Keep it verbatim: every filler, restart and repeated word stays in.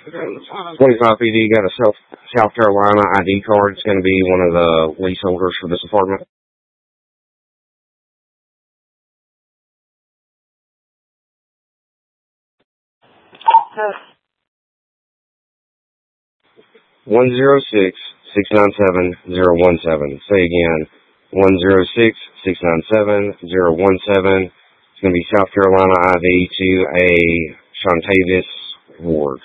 twenty-five P D got a South, South Carolina I D card. It's going to be one of the leaseholders for this apartment. one zero six, six nine seven, zero one seven. Say again, one zero six, six nine seven, zero one seven. It's going to be South Carolina I D to a Shontavis Ward.